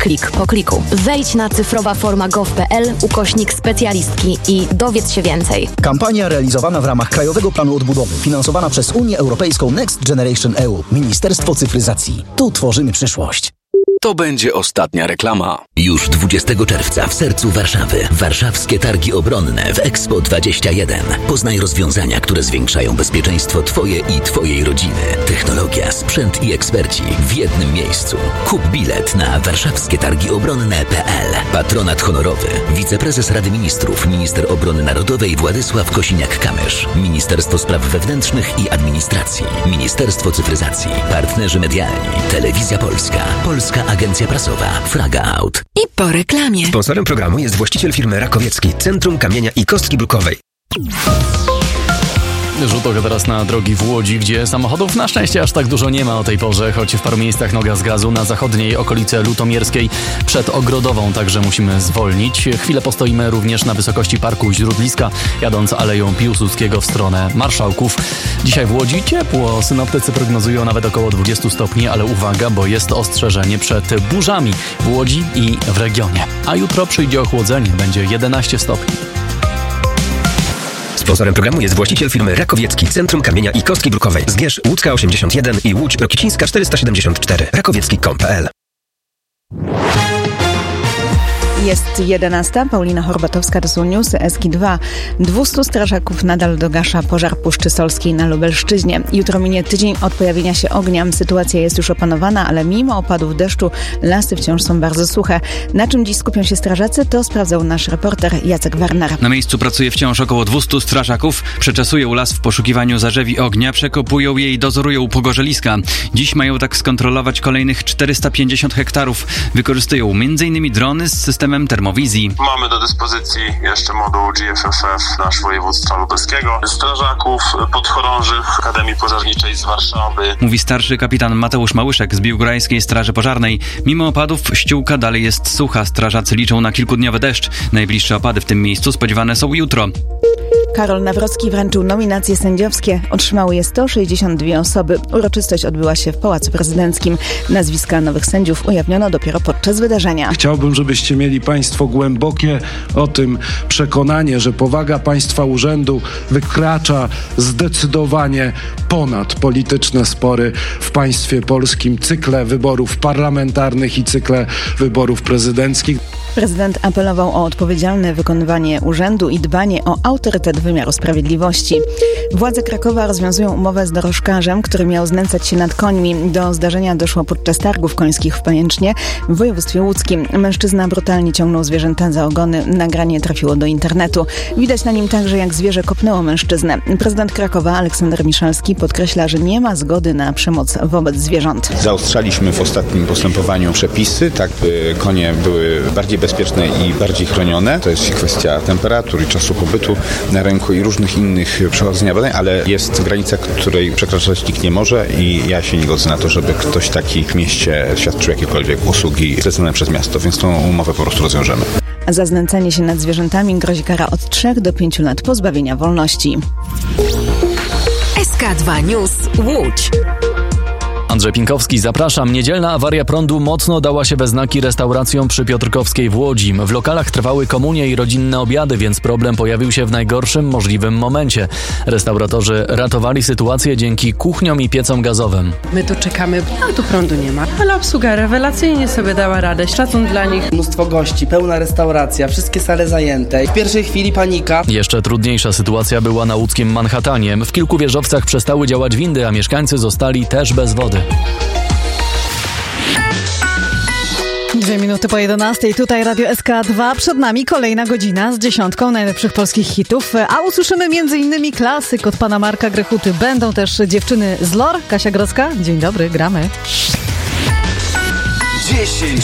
klik po kliku. Wejdź na cyfrowaforma.gov.pl/specjalistki i dowiedz się więcej. Kampania realizowana w ramach Krajowego Planu Odbudowy, finansowana przez Unię Europejską Next Generation EU. Ministerstwo Cyfryzacji. Tu tworzymy przyszłość. To będzie ostatnia reklama. Już 20 czerwca w sercu Warszawy. Warszawskie Targi Obronne w Expo 21. Poznaj rozwiązania, które zwiększają bezpieczeństwo Twoje i Twojej rodziny. Technologia, sprzęt i eksperci w jednym miejscu. Kup bilet na warszawskietargiobronne.pl. Patronat honorowy. Wiceprezes Rady Ministrów, minister obrony narodowej Władysław Kosiniak-Kamysz. Ministerstwo Spraw Wewnętrznych i Administracji. Ministerstwo Cyfryzacji. Partnerzy medialni. Telewizja Polska. Polska Agencja Prasowa. Fraga Out. I po reklamie. Sponsorem programu jest właściciel firmy Rakowiecki, Centrum Kamienia i Kostki Brukowej. Rzut oka teraz na drogi w Łodzi, gdzie samochodów na szczęście aż tak dużo nie ma o tej porze, choć w paru miejscach noga z gazu. Na zachodniej okolicy Lutomierskiej przed Ogrodową także musimy zwolnić. Chwilę postoimy również na wysokości Parku Źródliska, jadąc Aleją Piłsudskiego w stronę Marszałków. Dzisiaj w Łodzi ciepło. Synoptycy prognozują nawet około 20 stopni, ale uwaga, bo jest ostrzeżenie przed burzami w Łodzi i w regionie. A jutro przyjdzie ochłodzenie, będzie 11 stopni. Sponsorem programu jest właściciel firmy Rakowiecki, Centrum Kamienia i Kostki Brukowej. Zgierz Łódzka 81 i Łódź Rokicińska 474. rakowiecki.com.pl. Jest 11. Paulina Horbatowska, to są newsy SK2. 200 strażaków nadal dogasza pożar Puszczy Solskiej na Lubelszczyźnie. Jutro minie tydzień od pojawienia się ognia. Sytuacja jest już opanowana, ale mimo opadów deszczu lasy wciąż są bardzo suche. Na czym dziś skupią się strażacy, to sprawdzał nasz reporter Jacek Warner. Na miejscu pracuje wciąż około 200 strażaków. Przeczesują las w poszukiwaniu zarzewi ognia, przekopują je i dozorują pogorzeliska. Dziś mają tak skontrolować kolejnych 450 hektarów. Wykorzystują m.in. drony z systemem termowizji. Mamy do dyspozycji jeszcze moduł GFFF nasz województwa lubelskiego, strażaków podchorążych Akademii Pożarniczej z Warszawy. Mówi starszy kapitan Mateusz Małyszek z Biłgorajskiej Straży Pożarnej. Mimo opadów ściółka dalej jest sucha. Strażacy liczą na kilkudniowy deszcz. Najbliższe opady w tym miejscu spodziewane są jutro. Karol Nawrocki wręczył nominacje sędziowskie. Otrzymały je 162 osoby. Uroczystość odbyła się w Pałacu Prezydenckim. Nazwiska nowych sędziów ujawniono dopiero podczas wydarzenia. Chciałbym, żebyście mieli Państwo głębokie o tym przekonanie, że powaga Państwa urzędu wykracza zdecydowanie ponad polityczne spory w państwie polskim, cykle wyborów parlamentarnych i cykle wyborów prezydenckich. Prezydent apelował o odpowiedzialne wykonywanie urzędu i dbanie o autorytet wymiaru sprawiedliwości. Władze Krakowa rozwiązują umowę z dorożkarzem, który miał znęcać się nad końmi. Do zdarzenia doszło podczas targów końskich w Pajęcznie w województwie łódzkim. Mężczyzna brutalnie ciągnął zwierzęta za ogony. Nagranie trafiło do internetu. Widać na nim także, jak zwierzę kopnęło mężczyznę. Prezydent Krakowa Aleksander Miszalski podkreśla, że nie ma zgody na przemoc wobec zwierząt. Zaostrzaliśmy w ostatnim postępowaniu przepisy, tak by konie były bardziej bezpieczne i bardziej chronione. To jest kwestia temperatur i czasu pobytu na rynku i różnych innych przeprowadzenia badań, ale jest granica, której przekraczać nikt nie może i ja się nie godzę na to, żeby ktoś taki w mieście świadczył jakiekolwiek usługi zlecone przez miasto, więc tą umowę po prostu rozwiążemy. Za znęcanie się nad zwierzętami grozi kara od 3 do 5 lat pozbawienia wolności. SK2 News Łódź. Andrzej Pinkowski, zapraszam. Niedzielna awaria prądu mocno dała się we znaki restauracjom przy Piotrkowskiej w Łodzi. W lokalach trwały komunie i rodzinne obiady, więc problem pojawił się w najgorszym możliwym momencie. Restauratorzy ratowali sytuację dzięki kuchniom i piecom gazowym. My tu czekamy, a tu prądu nie ma. Ale obsługa rewelacyjnie sobie dała radę. Szacun dla nich. Mnóstwo gości, pełna restauracja, wszystkie sale zajęte. W pierwszej chwili panika. Jeszcze trudniejsza sytuacja była na łódzkim Manhattanie. W kilku wieżowcach przestały działać windy, a mieszkańcy zostali też bez wody. 2 minuty po 11. Tutaj Radio SK2. Przed nami kolejna godzina z 10 najlepszych polskich hitów. A usłyszymy m.in. klasyk od pana Marka Grechuty. Będą też dziewczyny z LOR. Kasia Grodzka. Dzień dobry, gramy. 10